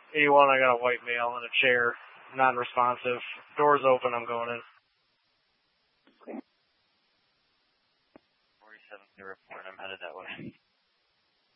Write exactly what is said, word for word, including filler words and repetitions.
eighty-one, I got a white male in a chair, non-responsive. Doors open, I'm going in. forty-seven to report, I'm headed that way.